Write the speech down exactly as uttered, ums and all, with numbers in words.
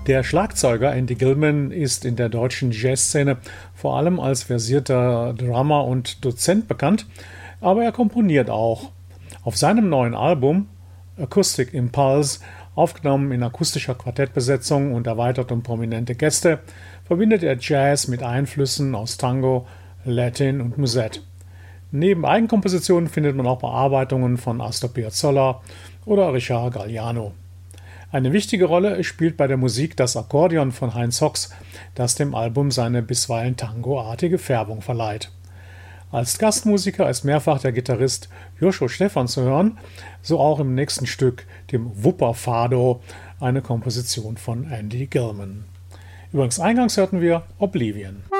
Der Schlagzeuger Andy Gilman ist in der deutschen Jazzszene vor allem als versierter Drummer und Dozent bekannt, aber er komponiert auch. Auf seinem neuen Album Acoustic Impulse, aufgenommen in akustischer Quartettbesetzung und erweitert um prominente Gäste, verbindet er Jazz mit Einflüssen aus Tango, Latin und Musette. Neben Eigenkompositionen findet man auch Bearbeitungen von Astor Piazzolla oder Richard Galliano. Eine wichtige Rolle spielt bei der Musik das Akkordeon von Heinz Hocks, das dem Album seine bisweilen tangoartige Färbung verleiht. Als Gastmusiker ist mehrfach der Gitarrist Joshua Stephan zu hören, so auch im nächsten Stück, dem Wupperfado, eine Komposition von Andy Gilman. Übrigens eingangs hörten wir Oblivion.